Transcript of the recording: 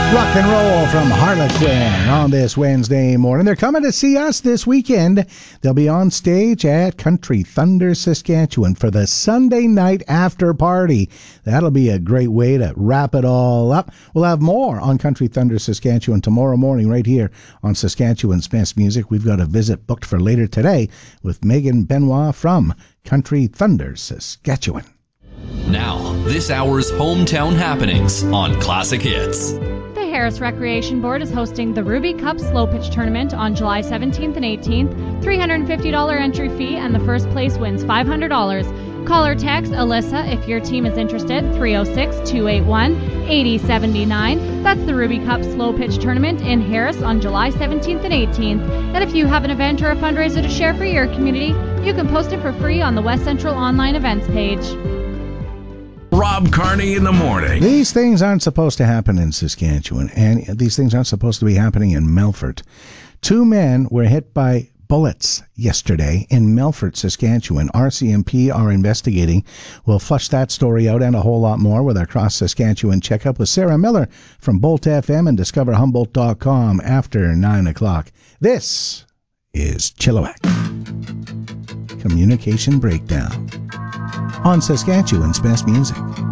Rock and roll from Harlequin on this Wednesday morning. They're coming to see us this weekend. They'll be on stage at Country Thunder, Saskatchewan for the Sunday night after party. That'll be a great way to wrap it all up. We'll have more on Country Thunder, Saskatchewan tomorrow morning right here on Saskatchewan's Best Music. We've got a visit booked for later today with Megan Benoit from Country Thunder, Saskatchewan. Now, this hour's hometown happenings on Classic Hits. The Harris Recreation Board is hosting the Ruby Cup Slow Pitch Tournament on July 17th and 18th. $350 entry fee, and the first place wins $500. Call or text Alyssa if your team is interested, 306-281-8079. That's the Ruby Cup Slow Pitch Tournament in Harris on July 17th and 18th. And if you have an event or a fundraiser to share for your community, you can post it for free on the West Central Online Events page. Rob Carney in the morning. These things aren't supposed to happen in Saskatchewan, and these things aren't supposed to be happening in Melfort. 2 men were hit by bullets yesterday in Melfort, Saskatchewan. RCMP are investigating. We'll flush that story out and a whole lot more with our Cross Saskatchewan checkup with Sarah Miller from Bolt FM and DiscoverHumboldt.com after 9 o'clock. This is Chilliwack. Communication Breakdown on Saskatchewan's Best Music.